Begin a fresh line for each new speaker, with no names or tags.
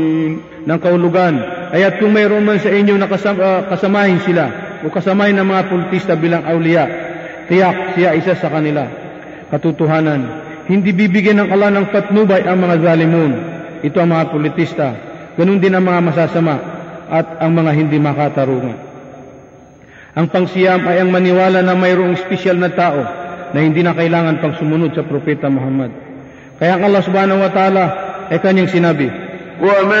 ng kaulugan. Aya't kung mayroon man sa inyo na kasamahin sila o kasamahin ng mga politista bilang awliya, tiyak siya isa sa kanila. Katotohanan, hindi bibigyan ng Allah ng patnubay ang mga zalimun. Ito ang mga politista. Ganun din ang mga masasama at ang mga hindi makatarungan. Ang pangsiyam ay ang maniwala na mayroong espesyal na tao na hindi na kailangan pang sumunod sa Propeta Muhammad. Kaya ang Allah subhanahu wa ta'ala ay kanyang sinabi,